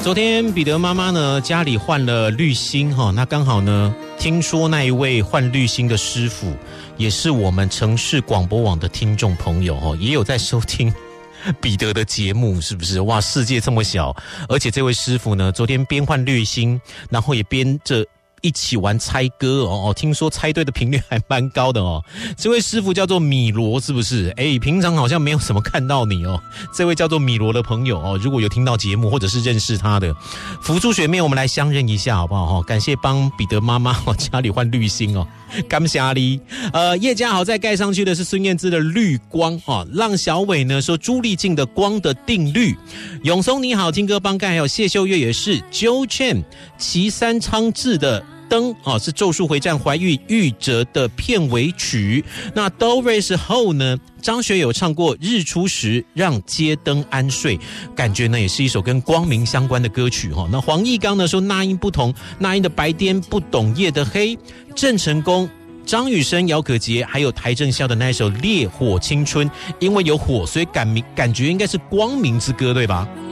昨天彼得妈妈呢家里换了滤芯哈，那刚好呢听说那一位换滤芯的师傅也是我们城市广播网的听众朋友哈，也有在收听彼得的节目，是不是？哇，世界这么小，而且这位师傅呢昨天边换滤芯，然后也边着一起玩猜歌哦，听说猜对的频率还蛮高的哦。这位师傅叫做米罗，是不是？平常好像没有什么看到你哦。这位叫做米罗的朋友哦，如果有听到节目或者是认识他的，福珠学妹，我们来相认一下好不好？感谢帮彼得妈妈家里换滤芯哦，感谢你。叶家豪再盖上去的是孙燕姿的绿光哦，让小伟呢说朱丽静的光的定律。永松你好，听歌帮盖，还有谢秀月也是 Joe Chen 齐山昌志的灯是咒术回战怀玉玉折的片尾曲。那 Doris 后呢，张学友唱过日出时让街灯安睡，感觉呢也是一首跟光明相关的歌曲。那黄义刚呢说那英不同，那英的白天不懂夜的黑。郑成功、张雨生、姚可杰还有邰正宵的那一首烈火青春，因为有火所以感觉应该是光明之歌，对吧？